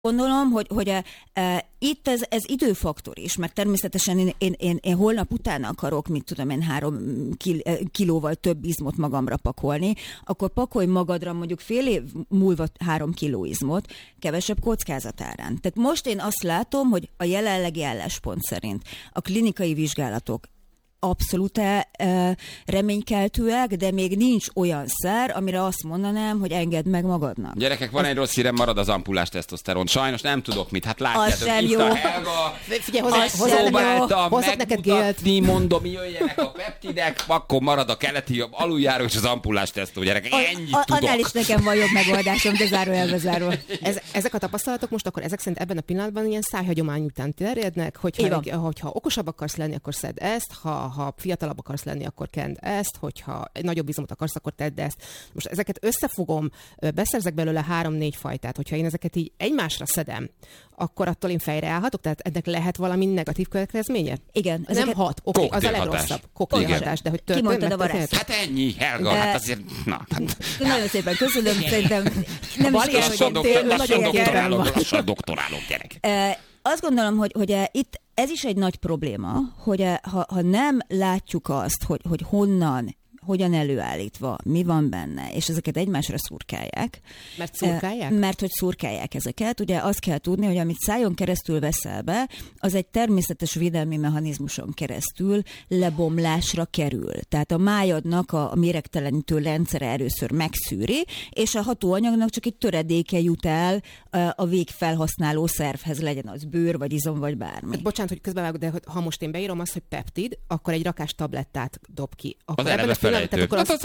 Gondolom, hogy itt ez időfaktor is, mert természetesen én holnap után akarok, 3 kilóval több izmot magamra pakolni, akkor pakolj magadra mondjuk fél év múlva 3 kiló izmot, kevesebb kockázatárán. Tehát most én azt látom, hogy a jelenlegi álláspont szerint a klinikai vizsgálatok abszolút reménykeltőek, de még nincs olyan szer, amire azt mondanám, hogy engedd meg magadnak. Gyerekek, van egy rossz hírem, marad az ampullás tesztoszteron. Sajnos nem tudok mit. Hát látjátok, itt a Helga. Próbáltam megmutatni, mondom, jöjjenek a peptidek, akkor marad a keleti aluljáró és az ampullás tesztó, gyerekek. Ennyit tudok. Annál is nekem van jobb megoldásom, de zárójelbe zárva. Ezek a tapasztalatok most akkor ezek szerint ebben a pillanatban ilyen szájhagyomány után terjednek, hogyha okosabb akarsz lenni, akkor szedd ezt, ha fiatalabb akarsz lenni, akkor kend ezt, hogyha egy nagyobb izmot akarsz, akkor tedd ezt. Most ezeket összefogom, beszerzek belőle 3-4 fajtát, hogyha én ezeket így egymásra szedem, akkor attól én fejre állhatok? Tehát ennek lehet valami negatív következménye? Igen. Nem hat. Oké, az a legrosszabb. Koktélhatás. De hogy kimondtad a varázst. Hát ennyi, Helga, hát azért... Nagyon szépen köszönöm, szerintem nem is lassan doktorálok, gyerek. Azt gondolom, hogy itt ez is egy nagy probléma, hogy ha nem látjuk azt, hogy honnan, hogyan előállítva, mi van benne, és ezeket egymásra szurkálják. Mert szurkálják? Mert hogy szurkálják ezeket. Ugye azt kell tudni, hogy amit szájon keresztül veszel be, az egy természetes védelmi mechanizmuson keresztül lebomlásra kerül. Tehát a májadnak a méregtelenítő rendszere először megszűri, és a hatóanyagnak csak egy töredéke jut el a végfelhasználó szervhez, legyen az bőr, vagy izom, vagy bármi. Hát, bocsánat, hogy közbevágok, de ha most én beírom azt, hogy peptid, akkor egy rakás tablettát dob ki. Akkor az eleve felejtő.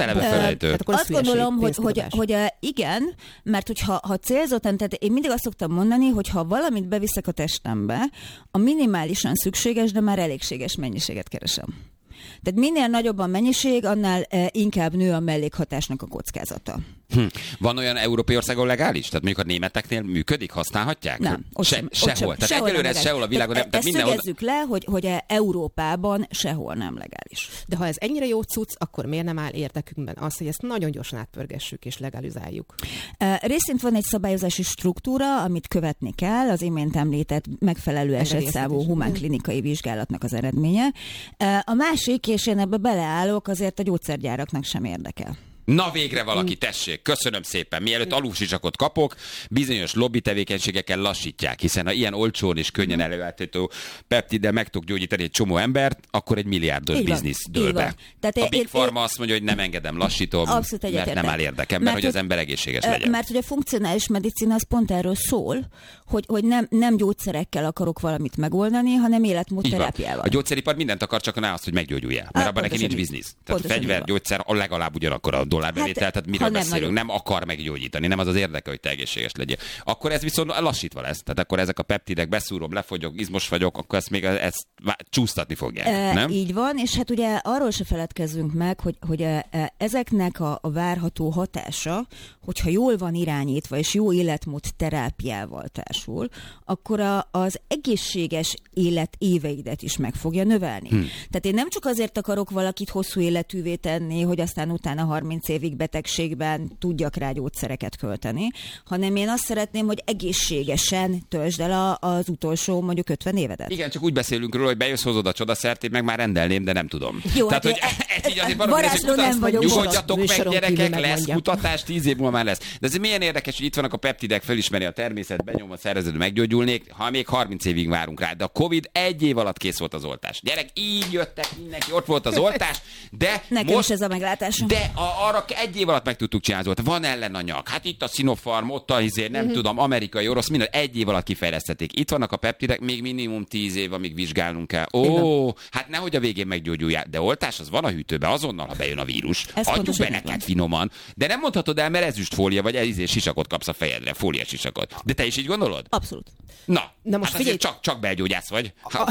Azt gondolom, hogy igen, mert hogyha célzottan, tehát én mindig azt szoktam mondani, hogy ha valamit beviszek a testembe, a minimálisan szükséges, de már elégséges mennyiséget keresem. Tehát minél nagyobb a mennyiség, annál inkább nő a mellékhatásnak a kockázata. Van olyan európai országon legális? Tehát mondjuk a németeknél működik, használhatják? Nem. Sehol. Tehát egyelőre ez sehol a világon nem. Ezt szögezzük le, hogy Európában sehol nem legális. De ha ez ennyire jó cucc, akkor miért nem áll érdekünkben az, hogy ezt nagyon gyorsan átpörgessük és legalizáljuk? Részint van egy szabályozási struktúra, amit követni kell, az imént említett megfelelő esetszámú humánklinikai vizsgálatnak az eredménye. A másik, és én ebbe beleállok, azért a gyógyszergyáraknak sem érdekel. Na végre valaki, tessék, köszönöm szépen. Mielőtt alulsisakot kapok, bizonyos lobby tevékenységekkel lassítják, hiszen ha ilyen olcsón és könnyen előállítható peptiddel meg tudok gyógyítani egy csomó embert, akkor egy milliárdos biznisz dől be. A Big Pharma azt mondja, hogy nem engedem, lassítom, mert nem áll érdekemben, hogy az ember egészséges legyen. Mert hogy a funkcionális medicina az pont erről szól, hogy nem gyógyszerekkel akarok valamit megoldani, hanem életmódterápiával. A gyógyszeripar mindent akar, csak ne azt, hogy meggyógyuljál, mert abban neki nincs biznisz. Tehát fegyver, gyógyszer legalább ugyanakkor a dollárbevétel, tehát miről beszélünk? Nem akar meggyógyítani, nem az az érdeke, hogy te egészséges legyél. Akkor ez viszont lassítva lesz. Tehát akkor ezek a peptidek beszúrom, lefogyok, izmos vagyok, akkor ezt csúsztatni fogják, nem? Így van, és hát ugye arról se feledkezzünk meg, hogy ezeknek a várható hatása, hogyha jól van irányítva, és jó életmód terápiával társul, akkor az egészséges élet éveidet is meg fogja növelni. Tehát én nem csak azért akarok valakit hosszú életűvé tenni, hogy aztán utána 30 évig betegségben tudjak rá gyógyszereket költeni, hanem én azt szeretném, hogy egészségesen töltsd el az utolsó mondjuk 50 évedet. Igen, csak úgy beszélünk róla, hogy bejössz, hozod a csodaszert, én meg már rendelném, de nem tudom. Jó, tehát, hogy így azért varázsló nem vagyok. Nyugodjatok meg, gyerekek, lesz kutatás, 10 év múlva már lesz. De ez milyen érdekes, hogy itt vannak a peptidek, felismeri a természet, benyom a szervezetbe, meggyógyulnék, ha még 30 évig várunk rá. De a Covid 1 év alatt kész volt az oltás. Gyerek, így jöttek mindenki, ott volt az oltás, de nekem most ez a meglátásom. De arra 1 év alatt meg tudtuk csinálni, van ellenanyag. Hát itt a Sinopharm, ott a nem tudom, amerikai, orosz, minden 1 év alatt kifejlesztették. Itt vannak a peptidek, még minimum 10 év, amíg vizsgálnunk kell. Hát nehogy a végén meggyógyuljál. De oltás az van a hűtőben, azonnal, ha bejön a vírus. Adjuk be neked finoman. De nem mondhatod el, mert ezüstfólia, vagy sisakot kapsz a fejedre, fóliasisakot. De te is így gondolod? Abszolút. Na most hát figyelj, csak belgyógyász vagy.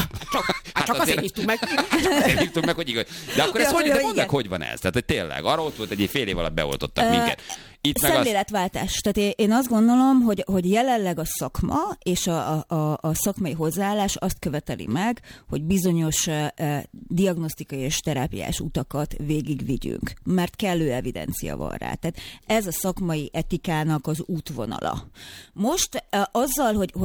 Csak azért hívtuk meg. Azért hívtuk meg, hogy igaz. De akkor ez hogy van ez? Tehát hogy tényleg, arra ott volt egy fél év alatt beoltottak minket. Szemléletváltás. Tehát én azt gondolom, hogy jelenleg a szakma és a szakmai hozzáállás azt követeli meg, hogy bizonyos diagnosztikai és terápiás utakat végigvigyünk, mert kellő evidencia van rá. Tehát ez a szakmai etikának az útvonala. Most azzal, hogy